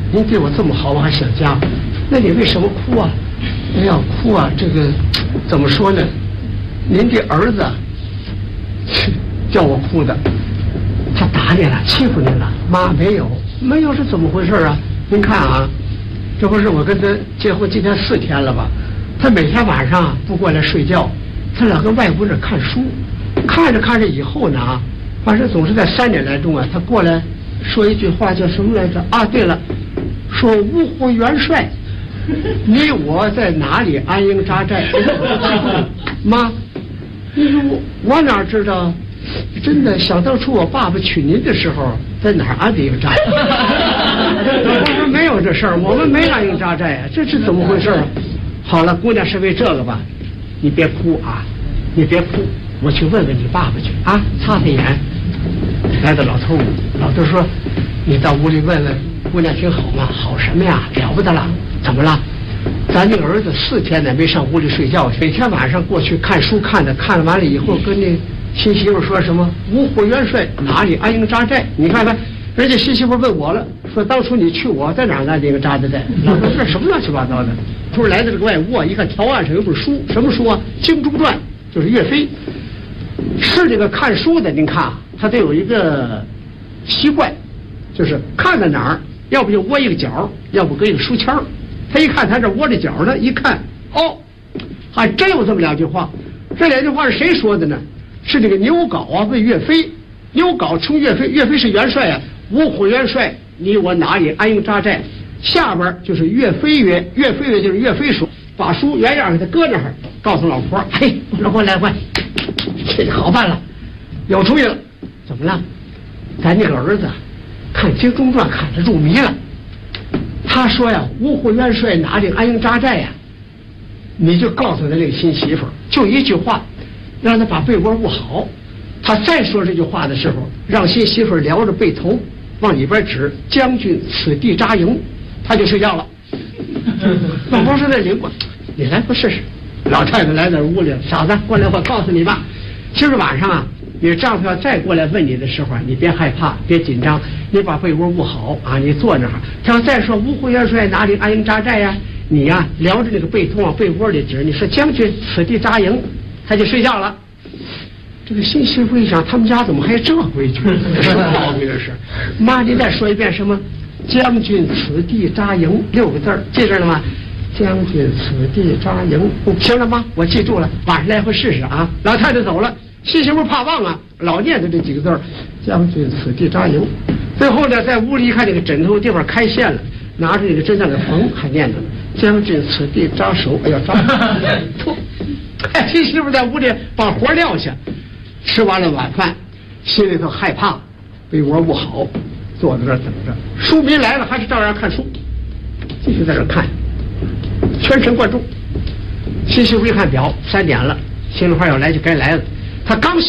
您对我这么好，我还想家，那你为什么哭啊？哎呀，哭啊，这个怎么说呢？您的儿子叫我哭的，他打你了，欺负你了。妈，没有是怎么回事啊？您看啊，这不是我跟他结婚今天4天了吧？他每天晚上不过来睡觉，他老跟外屋这看书，看着以后呢，反正总是在3点来钟啊，他过来说一句话，叫什么来着？啊，对了，说芜湖元帅，你我在哪里安营扎寨？妈，你说我哪知道？真的，想当初我爸爸娶您的时候，在哪儿安的营扎寨？我说没有这事儿，我们没安营扎寨啊，这是怎么回事啊？好了，姑娘是为这个吧？你别哭啊，你别哭，我去问问你爸爸去啊，擦擦眼。来到老头屋，老头说：“你到屋里问问姑娘挺好吗？好什么呀？了不得了！怎么了？咱那个儿子4天呢没上屋里睡觉，每天晚上过去看书看了完了以后，跟那新媳妇说什么芜湖元帅哪里安营扎寨？你看看，人家新媳妇问我了，说当初你去我在哪儿安营扎的寨？老头说什么乱七八糟的。突然来到这个外屋啊，一看条案上有本书，什么书啊？《精忠传》，就是岳飞。是这个看书的，您看啊，他得有一个习惯，就是看到哪儿，要不就窝一个角，要不搁一个书签儿。他一看他这窝着角呢，一看哦，还真有这么2句话。这2句话是谁说的呢？是这个牛皋啊问岳飞，牛皋冲岳飞，岳飞是元帅啊，芜湖元帅，你我哪里安营扎寨？下边就是岳飞曰，就是岳飞说，把书原样给他搁那儿，告诉老婆，嘿，老婆来快，这个好办了，有主意了。怎么了？咱那个儿子看《精忠传》看得入迷了。他说呀，芜湖元帅哪里安营扎寨呀？你就告诉他这个新媳妇儿，就一句话，让他把被窝捂好。他再说这句话的时候，让新媳妇儿撩着被头往里边指，将军此地扎营，他就睡觉了。老婆说那灵光，你来不试试？老太太来到屋里，嫂子过来，我告诉你吧，今儿晚上啊，你丈夫要再过来问你的时候，你别害怕，别紧张，你把被窝捂好啊，你坐那儿。他要再说芜湖元帅哪里安营扎寨呀，你呀撩着那个被头往被窝里指，你说将军此地扎营，他就睡觉了。这个新媳妇一想，他们家怎么还有这规矩？这什么毛病这是？妈，您再说一遍什么？将军此地扎营6个字，记着了吗？将军此地扎营，行了吗？我记住了，晚上来回试试啊。老太太走了，新媳妇怕忘啊，老念着这几个字，将军此地扎营。最后呢，在屋里一看这个枕头地方开线了，拿着这个针在那缝，还念着呢，将军此地扎手，哎呀扎！新媳妇在屋里把活撂下，吃完了晚饭，心里头害怕，被窝捂好，坐在这儿等着。书迷来了，还是照样看书，继续在这看，全神贯注。新媳妇一看表，3点了，心里话要来就该来了。他刚